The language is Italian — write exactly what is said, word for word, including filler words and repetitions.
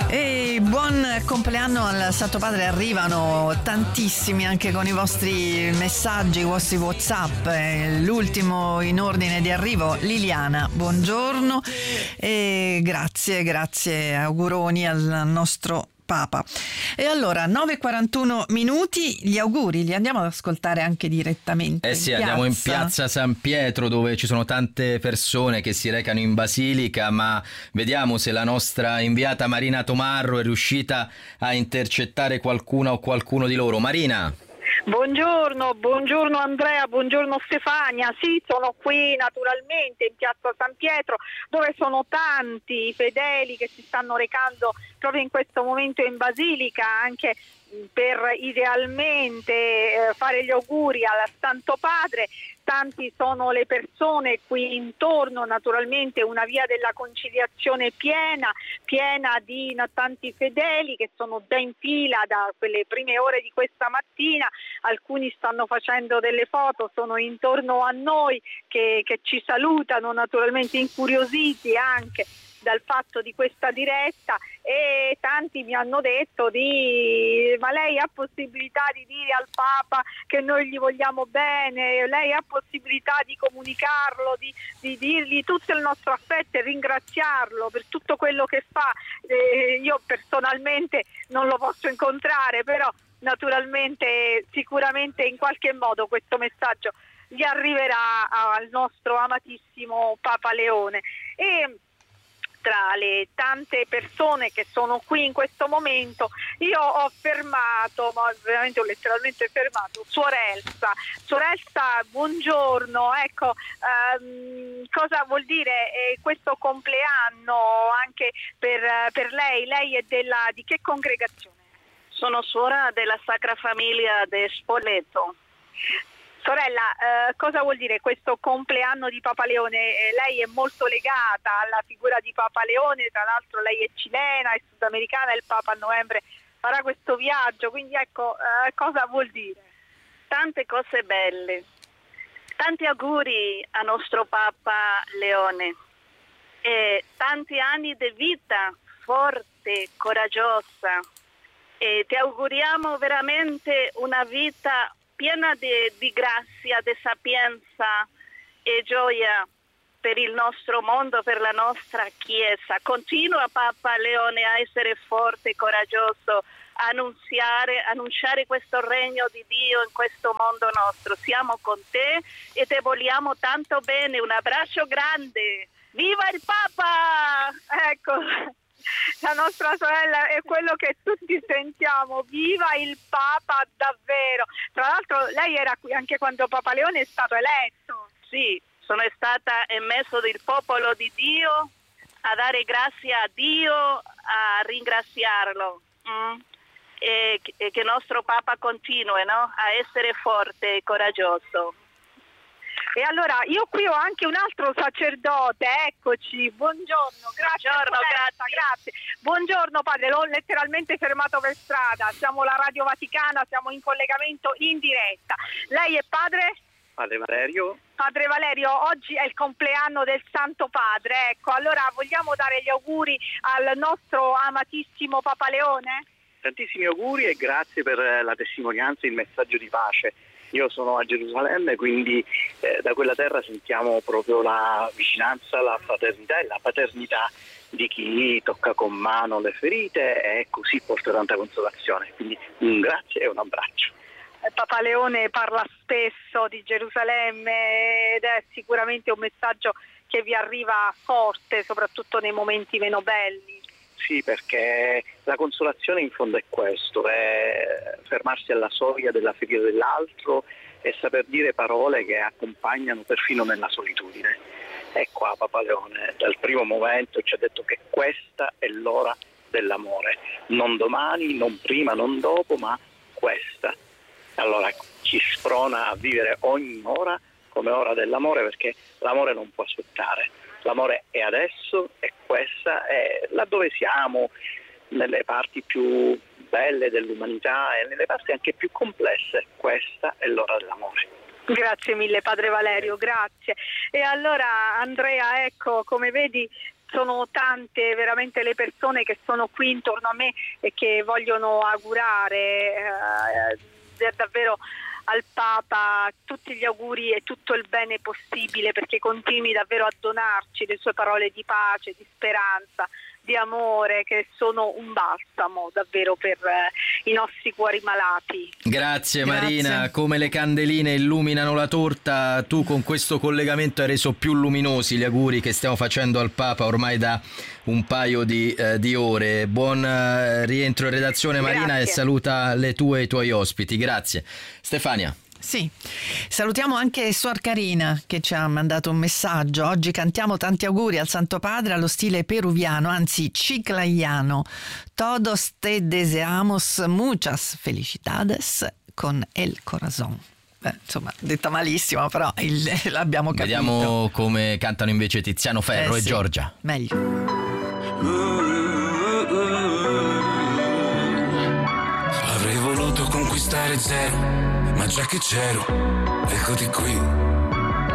E buon compleanno al Santo Padre, arrivano tantissimi anche con i vostri messaggi, i vostri WhatsApp. L'ultimo in ordine di arrivo, Liliana, buongiorno e grazie, grazie, auguroni al nostro Papa. E allora nove e quarantuno minuti, gli auguri li andiamo ad ascoltare anche direttamente. Eh sì, in andiamo in piazza San Pietro, dove ci sono tante persone che si recano in basilica, ma vediamo se la nostra inviata Marina Tomarro è riuscita a intercettare qualcuna o qualcuno di loro. Marina. Buongiorno, buongiorno Andrea, buongiorno Stefania. Sì, sono qui naturalmente in piazza San Pietro, dove sono tanti i fedeli che si stanno recando proprio in questo momento in basilica, anche per idealmente eh, fare gli auguri al Santo Padre. Tanti sono le persone qui intorno, naturalmente una via della conciliazione piena, piena di na, tanti fedeli che sono già in fila da quelle prime ore di questa mattina. Alcuni stanno facendo delle foto, sono intorno a noi che, che ci salutano, naturalmente incuriositi anche dal fatto di questa diretta, e tanti mi hanno detto di ma lei ha possibilità di dire al Papa che noi gli vogliamo bene, lei ha possibilità di comunicarlo, di, di dirgli tutto il nostro affetto e ringraziarlo per tutto quello che fa. Eh, io personalmente non lo posso incontrare, però naturalmente sicuramente in qualche modo questo messaggio gli arriverà al nostro amatissimo Papa Leone. E tra le tante persone che sono qui in questo momento, io ho fermato, ma veramente ho letteralmente fermato, Suor Elsa. Suor Elsa, buongiorno, ecco, ehm, cosa vuol dire eh, questo compleanno anche per, per lei? Lei è della, di che congregazione? Sono suora della Sacra Famiglia de Spoleto. Sorella, eh, cosa vuol dire questo compleanno di Papa Leone? Eh, lei è molto legata alla figura di Papa Leone, tra l'altro lei è cilena, è sudamericana, e il Papa a novembre farà questo viaggio, quindi ecco, eh, cosa vuol dire? Tante cose belle, tanti auguri al nostro Papa Leone, e tanti anni di vita forte, coraggiosa, e ti auguriamo veramente una vita piena di, di grazia, di sapienza e gioia per il nostro mondo, per la nostra Chiesa. Continua Papa Leone a essere forte e coraggioso, a annunziare, annunciare questo regno di Dio in questo mondo nostro. Siamo con te e te vogliamo tanto bene. Un abbraccio grande. Viva il Papa! Ecco, la nostra sorella è quello che tutti sentiamo, viva il Papa davvero. Tra l'altro lei era qui anche quando Papa Leone è stato eletto. Sì, sono stata emesso del popolo di Dio a dare grazia a Dio, a ringraziarlo, mm? e, e che il nostro Papa continui, no? A essere forte e coraggioso. E allora io qui ho anche un altro sacerdote, eccoci, buongiorno, grazie. Buongiorno, grazie, grazie. Buongiorno padre, l'ho letteralmente fermato per strada, siamo la Radio Vaticana, siamo in collegamento in diretta. Lei è padre? Padre Valerio. Padre Valerio, oggi è il compleanno del Santo Padre, ecco, allora vogliamo dare gli auguri al nostro amatissimo Papa Leone? Tantissimi auguri e grazie per la testimonianza e il messaggio di pace. Io sono a Gerusalemme, quindi eh, da quella terra sentiamo proprio la vicinanza, la fraternità e la paternità di chi tocca con mano le ferite e così porta tanta consolazione. Quindi un grazie e un abbraccio. Papa Leone parla spesso di Gerusalemme ed è sicuramente un messaggio che vi arriva forte, soprattutto nei momenti meno belli. Sì, perché la consolazione in fondo è questo, è fermarsi alla soglia della ferita dell'altro e saper dire parole che accompagnano perfino nella solitudine. E qua Papa Leone dal primo momento ci ha detto che questa è l'ora dell'amore, non domani, non prima, non dopo, ma questa. Allora ci sprona a vivere ogni ora come ora dell'amore, perché l'amore non può aspettare. L'amore è adesso e questa è laddove siamo, nelle parti più belle dell'umanità e nelle parti anche più complesse. Questa è l'ora dell'amore. Grazie mille Padre Valerio, grazie. E allora Andrea, ecco, come vedi sono tante veramente le persone che sono qui intorno a me e che vogliono augurare eh, davvero al Papa tutti gli auguri e tutto il bene possibile, perché continui davvero a donarci le sue parole di pace, di speranza, di amore, che sono un balsamo davvero per eh, i nostri cuori malati. Grazie, Grazie Marina, come le candeline illuminano la torta, tu con questo collegamento hai reso più luminosi gli auguri che stiamo facendo al Papa ormai da un paio di, eh, di ore. Buon eh, rientro in redazione, Marina. Grazie. E saluta le tue e i tuoi ospiti. Grazie. Stefania. Sì, salutiamo anche Suor Carina che ci ha mandato un messaggio. Oggi cantiamo tanti auguri al Santo Padre allo stile peruviano, anzi chiclayano. Todos te deseamos muchas felicidades con el corazón. Beh, insomma, detta malissimo, però il, l'abbiamo capito. Vediamo come cantano invece Tiziano Ferro eh, e sì. Giorgia. Meglio. Avrei voluto conquistare zero, ma già che c'ero, eccoti qui.